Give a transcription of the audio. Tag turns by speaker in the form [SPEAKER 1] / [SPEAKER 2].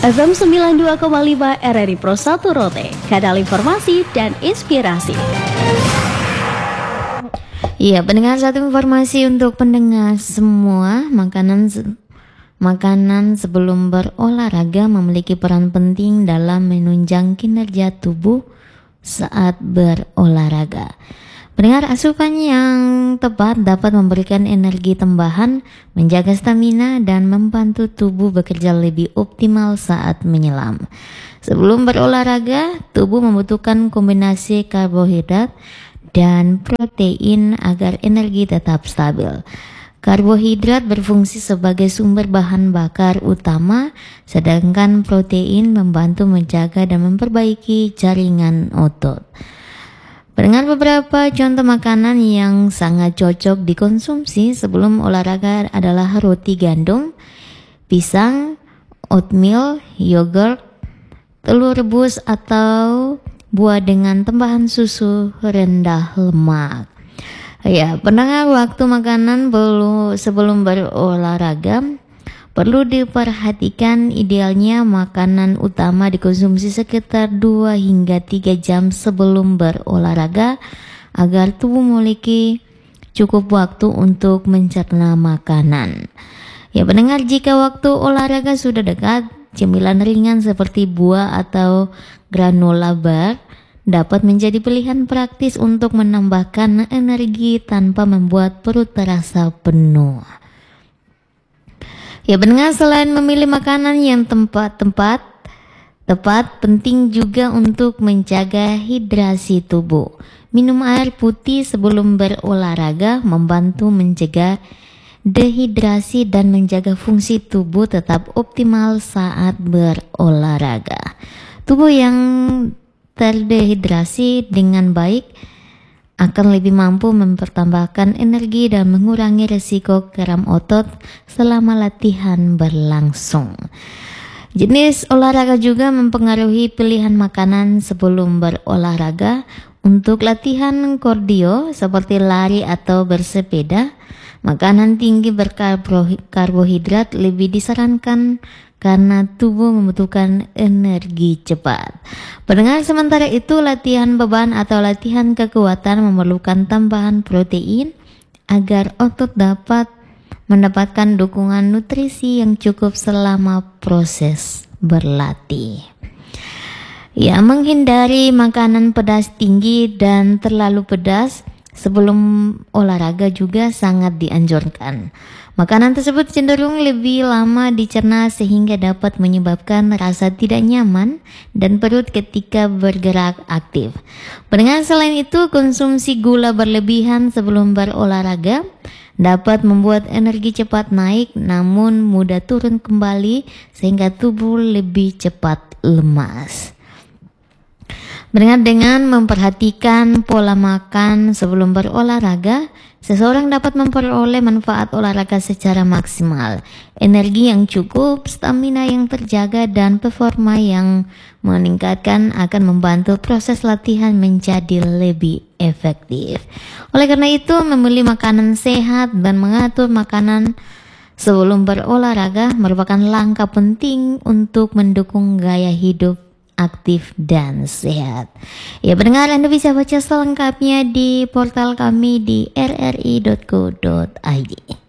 [SPEAKER 1] FM 92,5 RRI Pro 1 Rote, kanal informasi dan inspirasi.
[SPEAKER 2] Iya, pendengar, satu informasi untuk pendengar semua. Makanan sebelum berolahraga memiliki peran penting dalam menunjang kinerja tubuh saat berolahraga. Pendengar, asupan yang tepat dapat memberikan energi tambahan, menjaga stamina, dan membantu tubuh bekerja lebih optimal saat menyelam. Sebelum berolahraga, tubuh membutuhkan kombinasi karbohidrat dan protein agar energi tetap stabil. Karbohidrat berfungsi sebagai sumber bahan bakar utama, sedangkan protein membantu menjaga dan memperbaiki jaringan otot. Dengan beberapa contoh makanan yang sangat cocok dikonsumsi sebelum olahraga adalah roti gandum, pisang, oatmeal, yogurt, telur rebus atau buah dengan tambahan susu rendah lemak. Ya, pendengar, waktu makanan sebelum berolahraga perlu diperhatikan. Idealnya makanan utama dikonsumsi sekitar 2 hingga 3 jam sebelum berolahraga agar tubuh memiliki cukup waktu untuk mencerna makanan. Ya, pendengar, jika waktu olahraga sudah dekat, cemilan ringan seperti buah atau granola bar dapat menjadi pilihan praktis untuk menambahkan energi tanpa membuat perut terasa penuh. Ya, pendengar, selain memilih makanan yang tepat, penting juga untuk menjaga hidrasi tubuh. Minum air putih sebelum berolahraga membantu mencegah dehidrasi dan menjaga fungsi tubuh tetap optimal saat berolahraga. Tubuh yang terdehidrasi dengan baik akan lebih mampu mempertambahkan energi dan mengurangi risiko kram otot selama latihan berlangsung. Jenis olahraga juga mempengaruhi pilihan makanan sebelum berolahraga. Untuk latihan kardio seperti lari atau bersepeda, makanan tinggi berkarbohidrat lebih disarankan karena tubuh membutuhkan energi cepat. Pendengar, sementara itu latihan beban atau latihan kekuatan memerlukan tambahan protein agar otot dapat mendapatkan dukungan nutrisi yang cukup selama proses berlatih. Ya, menghindari makanan pedas tinggi dan terlalu pedas sebelum olahraga juga sangat dianjurkan. Makanan tersebut cenderung lebih lama dicerna sehingga dapat menyebabkan rasa tidak nyaman dan perut ketika bergerak aktif. Pendengar, selain itu konsumsi gula berlebihan sebelum berolahraga dapat membuat energi cepat naik namun mudah turun kembali sehingga tubuh lebih cepat lemas. Dengan memperhatikan pola makan sebelum berolahraga, seseorang dapat memperoleh manfaat olahraga secara maksimal. Energi yang cukup, stamina yang terjaga, dan performa yang meningkatkan akan membantu proses latihan menjadi lebih efektif. Oleh karena itu, memilih makanan sehat dan mengatur makanan sebelum berolahraga merupakan langkah penting untuk mendukung gaya hidup aktif dan sehat. Ya, pendengar, Anda bisa baca selengkapnya di portal kami di rri.co.id.